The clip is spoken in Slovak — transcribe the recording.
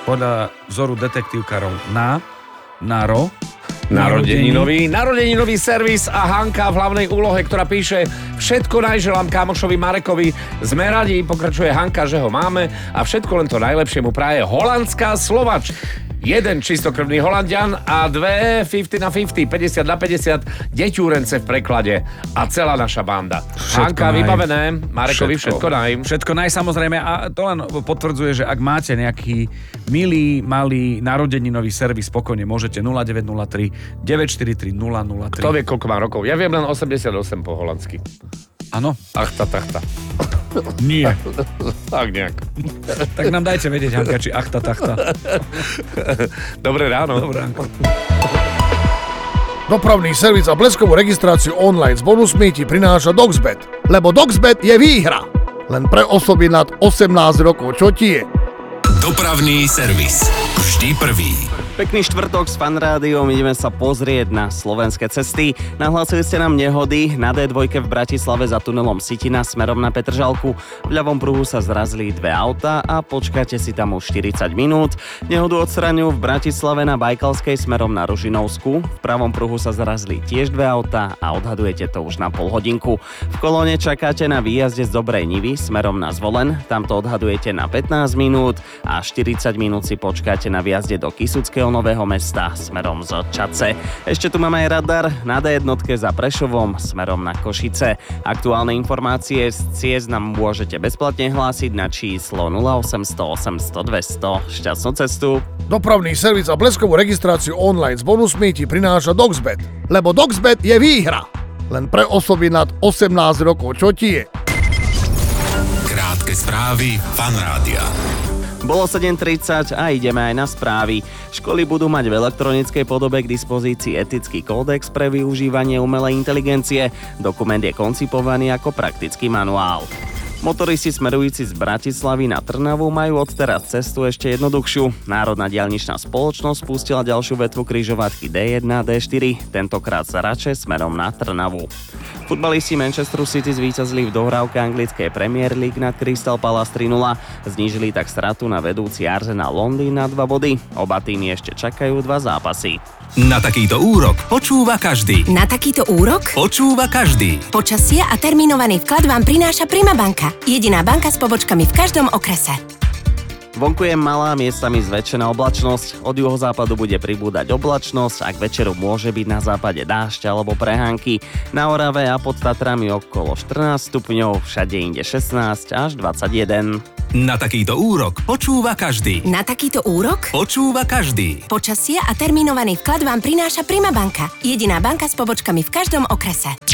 podľa vzoru detektívkarov Naro. Narodeninový servis a Hanka v hlavnej úlohe, ktorá píše: všetko najželám kámošovi Marekovi. Sme radi, pokračuje Hanka, že ho máme a všetko len to najlepšie mu praje holandská Slovač. Jeden čistokrvný Holandian a dve 50-50, 50-50 deťúrence v preklade a celá naša banda. Hanka, vybavené, Marekovi všetko naj. Všetko naj, samozrejme, a to len potvrdzuje, že ak máte nejaký milý, malý narodeninový servis, spokojne môžete 0903 943 003. Kto vie, koľko má rokov? Ja viem len 88 po holandsky. Áno. Achta. Nie. Tak nejak. Tak nám dajte vedieť, Hanka, či achta. Dobré ráno. Dopravný servis a bleskovú registráciu online s bonusmi ti prináša Doxbet. Lebo Doxbet je výhra. Len pre osoby nad 18 rokov. Čo ti je? Dopravný servis. Vždy prvý. Pekný štvrtok s Fan Rádiom, ideme sa pozrieť na slovenské cesty. Nahlásili ste nám nehody na D2 v Bratislave za tunelom Sitina smerom na Petržalku. V ľavom pruhu sa zrazili dve auta a počkáte si tam už 40 minút. Nehodu odstraňujú v Bratislave na Bajkalskej smerom na Ružinovsku. V pravom pruhu sa zrazili tiež dve auta a odhadujete to už na pol hodinku. V kolóne čakáte na výjazde z Dobrej Nivy smerom na Zvolen. Tam to odhadujete na 15 minút a 40 minút si počkáte na výjazde do Kysuckého Nového Mesta smerom z Čace. Ešte tu máme aj radar na D1 za Prešovom smerom na Košice. Aktuálne informácie z ciest nám môžete bezplatne hlásiť na číslo 0800 800 200. Šťastnú cestu. Dopravný servis a bleskovú registráciu online s bonusmi ti prináša Doxbet. Lebo Doxbet je výhra. Len pre osoby nad 18 rokov. Čo ti je? Krátke správy Fan Rádia. Bolo 7:30 a ideme aj na správy. Školy budú mať v elektronickej podobe k dispozícii etický kódex pre využívanie umelej inteligencie. Dokument je koncipovaný ako praktický manuál. Motoristi smerujúci z Bratislavy na Trnavu majú odteraz cestu ešte jednoduchšiu. Národná diaľničná spoločnosť spustila ďalšiu vetvu križovatky D1 a D4, tentokrát sa radšej smerom na Trnavu. Futbalisti Manchesteru City zvíťazili v dohrávke anglickej Premier League nad Crystal Palace 3-0. Znížili tak stratu na vedúci Arsenal Londýn na 2 body. Oba týmy ešte čakajú 2 zápasy. Na takýto úrok počúva každý. Na takýto úrok Počúva každý. počasie a termínovaný vklad vám prináša Prima banka. Jediná banka s pobočkami v každom okrese. Vonku je malá, miestami zväčšená oblačnosť. Od juhozápadu bude pribúdať oblačnosť a k večeru môže byť na západe dážď alebo prehánky. Na Orave a pod Tatrami okolo 14 stupňov, všade inde 16 až 21. Na takýto úrok počúva každý. Na takýto úrok Počúva každý. počasie a termínovaný vklad vám prináša Prima banka. Jediná banka s pobočkami v každom okrese.